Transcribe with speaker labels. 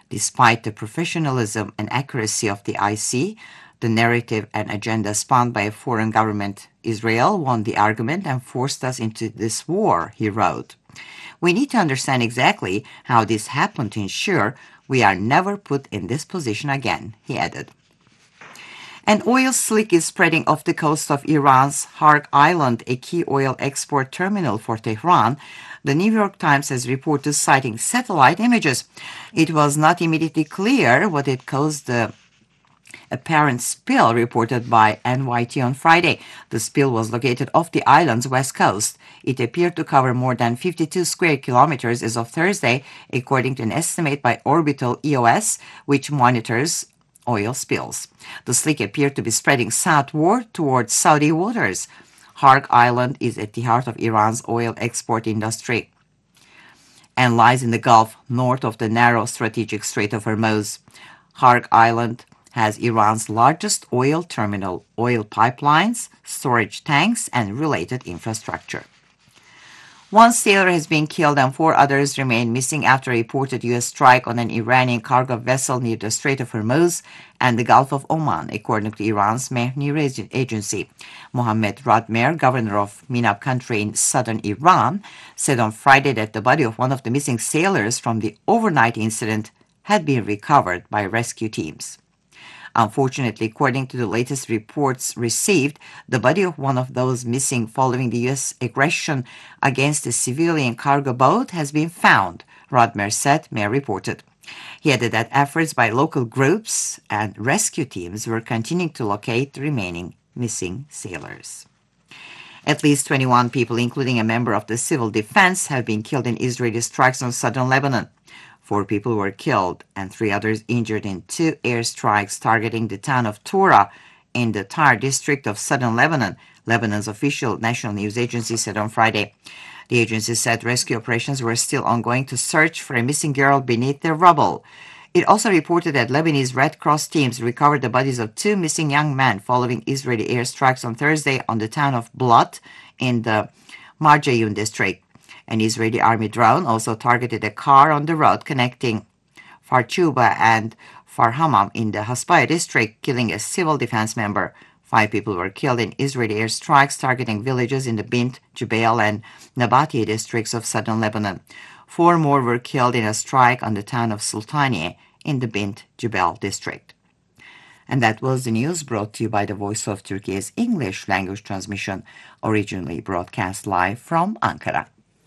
Speaker 1: Despite the professionalism and accuracy of the IC, the narrative and agenda spawned by a foreign government, Israel, won the argument and forced us into this war, he wrote. We need to understand exactly how this happened to ensure we are never put in this position again, he added. An oil slick is spreading off the coast of Iran's Harg Island, a key oil export terminal for Tehran. The New York Times has reported citing satellite images. It was not immediately clear what had caused the apparent spill reported by NYT on Friday. The spill was located off the island's west coast. It appeared to cover more than 52 square kilometers as of Thursday, according to an estimate by Orbital EOS, which monitors oil spills. The slick appeared to be spreading southward towards Saudi waters. Harg Island is at the heart of Iran's oil export industry and lies in the Gulf north of the narrow strategic Strait of Hormuz. Harg Island has Iran's largest oil terminal, oil pipelines, storage tanks, and related infrastructure. One sailor has been killed and 4 others remain missing after a reported U.S. strike on an Iranian cargo vessel near the Strait of Hormuz and the Gulf of Oman, according to Iran's Mehr News agency. Mohammad Radmer, governor of Minab country in southern Iran, said on Friday that the body of one of the missing sailors from the overnight incident had been recovered by rescue teams. Unfortunately, according to the latest reports received, the body of one of those missing following the U.S. aggression against a civilian cargo boat has been found, Radmer said, Mehr reported. He added that efforts by local groups and rescue teams were continuing to locate the remaining missing sailors. At least 21 people, including a member of the civil defense, have been killed in Israeli strikes on southern Lebanon. 4 people were killed and 3 others injured in 2 airstrikes targeting the town of Tora in the Tyre district of southern Lebanon, Lebanon's official national news agency said on Friday. The agency said rescue operations were still ongoing to search for a missing girl beneath the rubble. It also reported that Lebanese Red Cross teams recovered the bodies of 2 missing young men following Israeli airstrikes on Thursday on the town of Blat in the Marjayun district. An Israeli army drone also targeted a car on the road connecting Farchuba and Farhamam in the Hasbaya district, killing a civil defense member. 5 people were killed in Israeli airstrikes targeting villages in the Bint, Jubail, and Nabatieh districts of southern Lebanon. 4 more were killed in a strike on the town of Sultanieh in the Bint, Jubail district. And that was the news brought to you by the Voice of Turkey's English language transmission, originally broadcast live from Ankara.